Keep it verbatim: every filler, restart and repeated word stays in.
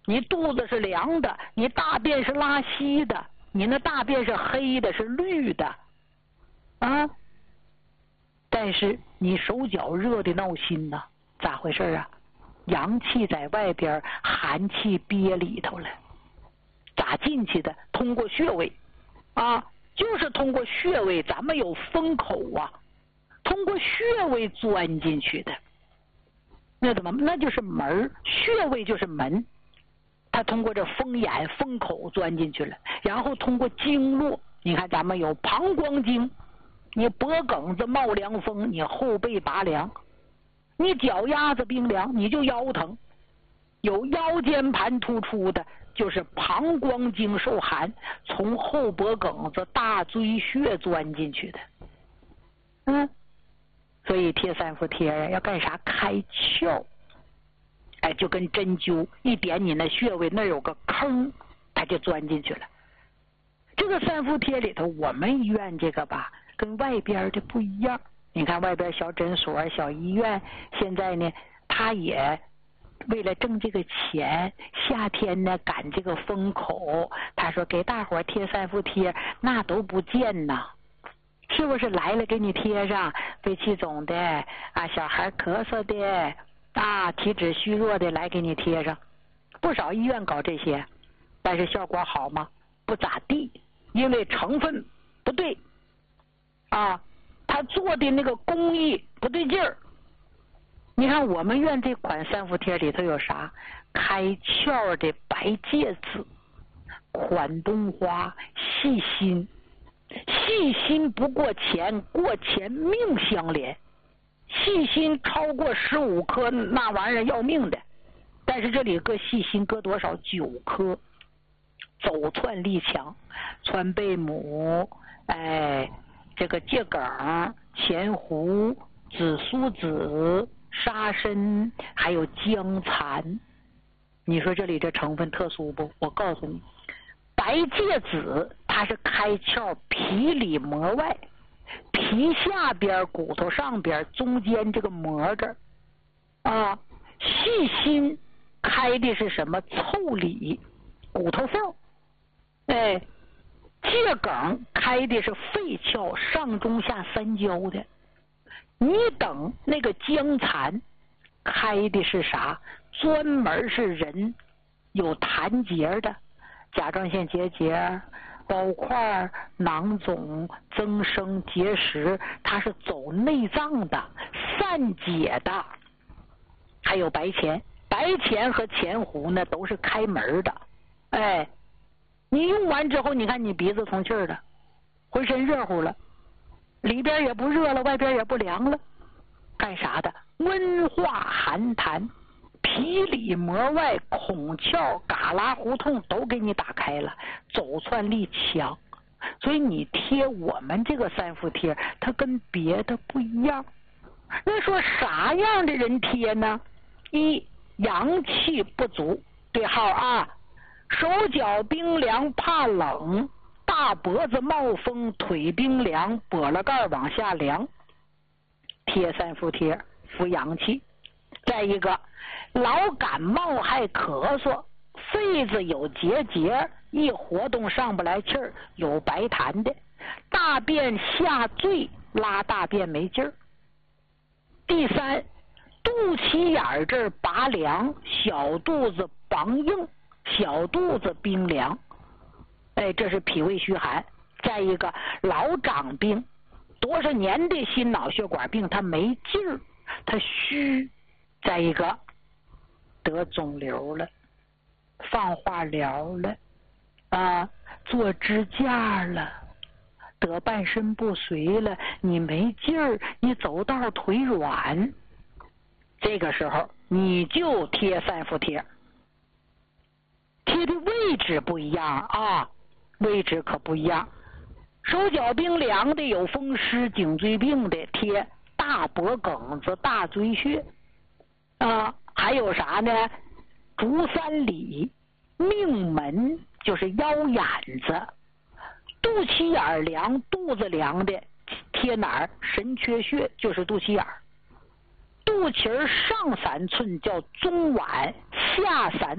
你肚子是凉的，你大便是拉稀的，你那大便是黑的，是绿的，啊！但是你手脚热的闹心呐，咋回事啊？阳气在外边，寒气憋里头了。咋进去的？通过穴位啊，就是通过穴位，咱们有风口啊，通过穴位钻进去的。那怎么？那就是门，穴位就是门。它通过这风眼、风口钻进去了，然后通过经络，你看咱们有膀胱经，你脖梗子冒凉风，你后背拔凉，你脚丫子冰凉，你就腰疼。有腰间盘突出的，就是膀胱经受寒，从后脖梗子、大椎穴钻进去的。嗯，所以贴三伏贴呀，要干啥？开窍。哎，就跟针灸一点你那穴位那有个坑，它就钻进去了。这个三伏贴里头，我们医院这个吧，跟外边的不一样。你看外边小诊所、小医院，现在呢，他也为了挣这个钱，夏天呢赶这个风口，他说给大伙贴三伏贴，那都不见呐。是不是来了给你贴上？肺气肿的啊，小孩咳嗽的。啊，体质虚弱的来给你贴上，不少医院搞这些，但是效果好吗？不咋地，因为成分不对，啊，他做的那个工艺不对劲儿。你看我们院这款三伏贴里头有啥？开窍的白芥子、款冬花、细心，细心不过钱，过钱命相连。细心超过十五颗，那玩意儿要命的。但是这里搁细心搁多少？九颗。走窜力强，川贝母，哎，这个桔梗、前胡、紫苏子、沙参，还有姜蚕。你说这里这成分特殊不？我告诉你，白芥子它是开窍皮里膜外。皮下边、骨头上边、中间这个膜这儿啊，细心开的是什么？腠理、骨头缝。哎，桔梗开的是肺窍，上中下三焦的。你等那个姜蚕开的是啥？专门是人有痰结的，甲状腺结节。包块、囊肿、增生、结石，它是走内脏的、散解的。还有白钱，白钱和前胡呢都是开门的。哎，你用完之后，你看你鼻子通气儿的，浑身热乎了，里边也不热了，外边也不凉了，干啥的？温化寒痰，皮里膜外、孔窍、旮旯胡同都给你打开了，走窜力强。所以你贴我们这个三伏贴，它跟别的不一样。那说啥样的人贴呢？一，阳气不足，对号啊，手脚冰凉怕冷，大脖子冒风，腿冰凉，脖了盖往下凉，贴三伏贴扶阳气。再一个，老感冒还咳嗽，肺子有结节，一活动上不来气儿，有白痰的，大便下坠，拉大便没劲儿。第三，肚脐眼这儿拔凉，小肚子梆硬，小肚子冰凉，哎，这是脾胃虚寒。再一个，老长病，多少年的心脑血管病，他没劲儿，他虚。再一个，得肿瘤了，放化疗了，啊，做支架了，得半身不遂了，你没劲儿，你走道腿软，这个时候你就贴三伏贴，贴的位置不一样啊，位置可不一样。手脚冰凉的，有风湿颈椎病的，贴大脖梗子、大椎穴。啊，还有啥呢？足三里、命门就是腰眼子，肚脐眼凉、肚子凉的贴哪儿？神阙穴就是肚脐眼，肚脐上三寸叫中脘，下三